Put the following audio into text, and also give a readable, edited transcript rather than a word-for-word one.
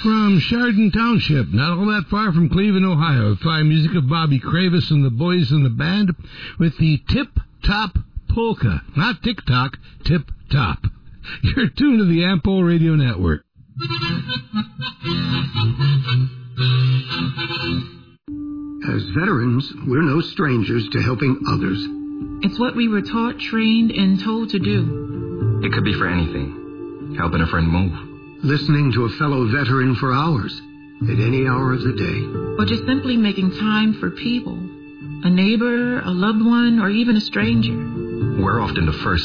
From Chardon Township, not all that far from Cleveland, Ohio, fine music of Bobby Cravis and the boys in the band with the Tip Top Polka. Not tick-tock, Tip Top. You're tuned to the Ampol Radio Network. As veterans, we're no strangers to helping others. It's what we were taught, trained, and told to do. It could be for anything. Helping a friend move. Listening to a fellow veteran for hours, at any hour of the day. Or just simply making time for people. A neighbor, a loved one, or even a stranger. We're often the first